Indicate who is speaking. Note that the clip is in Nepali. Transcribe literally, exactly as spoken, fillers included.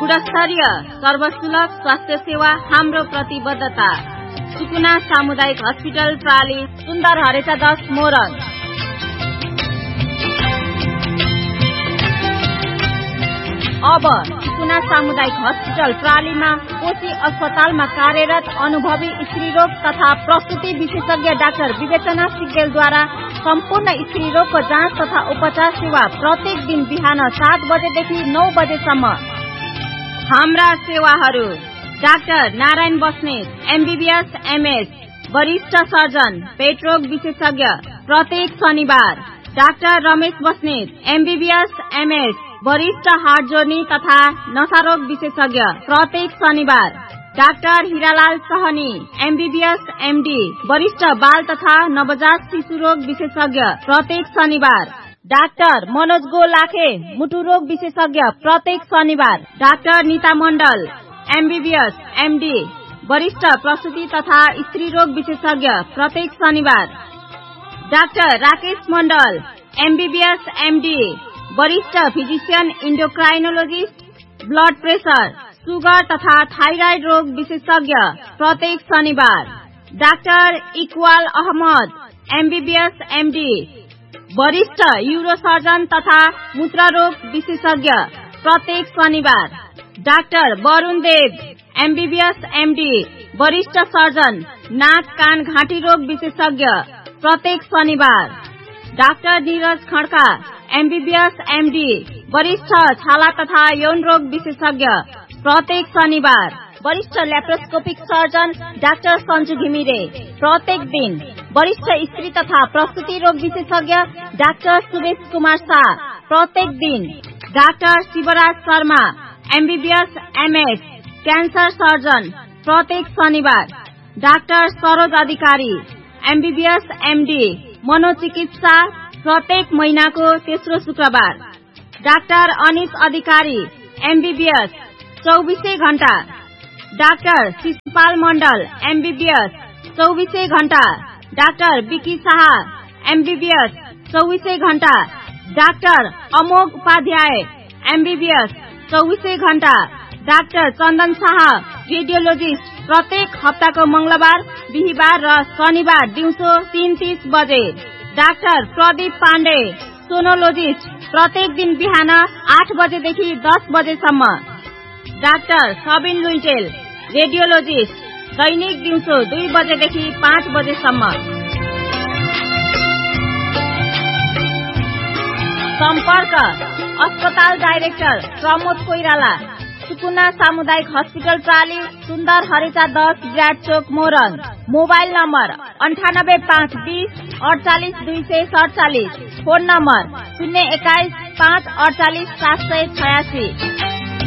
Speaker 1: गुणस्तरीय सर्वसुलभ स्वास्थ्य सेवा हाम्रो प्रतिबद्धता। सुकुना सामुदायिक हस्पिटल प्राली, सुन्दर हरेचा दस मोरङ। अब सुकुना सामुदायिक हस्पिटल प्रालीमा कोशी अस्पतालमा कार्यरत अनुभवी स्त्रीरोग तथा प्रसुति विशेषज्ञ डाक्टर विवेचना सिग्देलद्वारा सम्पूर्ण स्त्रीरोगको जाँच तथा उपचार सेवा प्रत्येक दिन बिहान सात बजेदेखि नौ बजेसम्म। हाम्रा सेवाहरू: doctor Narayan Basnet MBBS MS, वरिष्ठ सर्जन पेटरोग विशेषज्ञ, प्रत्येक शनिबार। Doctor Ramesh Basnet MBBS MS, वरिष्ठ हार्ट जोर्नी तथा नशारोग विशेषज्ञ, प्रत्येक शनिबार। Doctor Hiralal Sahni MBBS MD, वरिष्ठ बाल तथा नवजात शिशु रोग विशेषज्ञ, प्रत्येक शनिबार। डाक्टर मनोज गोलाखे मुटु रोग विशेषज्ञ, प्रत्येक शनिबार। डाक्टर नीता मण्डल एमबीबीएस एमडी, वरिष्ठ प्रसूति तथा स्त्री रोग विशेषज्ञ, प्रत्येक शनिबार। डाक्टर राकेश मण्डल एमबीबीएस एमडी, वरिष्ठ फिजिशियन इन्डोक्राइनोलोजिस्ट, ब्लड प्रेशर, सुगर तथा थाइराइड रोग विशेषज्ञ, प्रत्येक शनिबार। Doctor Iqbal Ahmad MBBS MD, वरिष्ठ यूरोसर्जन तथा मूत्र रोग विशेषज्ञ, प्रत्येक शनिबार। डाक्टर वरुण देव एमबीबीएस एमडी, वरिष्ठ सर्जन नाक कान घाँटी रोग विशेषज्ञ, प्रत्येक शनिबार। Doctor Neeraj Khadka MBBS MD, वरिष्ठ छाला तथा यौन रोग विशेषज्ञ, प्रत्येक शनिबार। वरिष्ठ laparoscopic surgeon doctor Sanju Ghimire, प्रत्येक दिन। वरिष्ठ स्त्री तथा प्रसूति रोग विशेषज्ञ डाक्टर सुरेश कुमार शाह, प्रत्येक दिन। Doctor Shivraj Sharma MBBS MS, cancer surgeon, प्रत्येक शनिबार। डाक्टर सरोज अधिकारी एमबीबीएस एमडी, मनोचिकित्सा, प्रत्येक महीनाको तेस्रो शुक्रबार। डाक्टर अनिश अधिकारी एमबीबीएस, चौबीसै घण्टा। डाक्टर शिशुपाल मण्डल एमबीबीएस, चौबीसै घण्टा। डाक्टर विकी शाह एमबीबीएस, चौबीसै घण्टा। डाक्टर अमोघ उपाध्याय एमबीबीएस, चौबीसै घण्टा। डाक्टर चन्दन शाह रेडियोलोजिस्ट, प्रत्येक हप्ताको मंगलबार, बिहिबार र शनिबार दिउँसो तीन तीस बजे। डाक्टर प्रदीप पाण्डे सोनोलोजिस्ट, प्रत्येक दिन बिहान आठ बजेदेखि दस बजेसम्म। डाक्टर सबिन लुइटेल रेडियोलोजिस्ट, दैनिक दिउँसो दुई बजेदेखि पाँच बजेसम्म। सम्पर्क: अस्पताल डाइरेक्टर प्रमोद कोइराला, सुकुना सामुदायिक हस्पिटल प्राली, सुन्दर हरेचा दस, विराट चोक मोरङ। मोबाइल नम्बर अन्ठानब्बे पाँच बीस अडचालिस दुई सय सडचालिस। फोन नम्बर शून्य एक्काइस पाँच अडचालिस सात सय छयासी।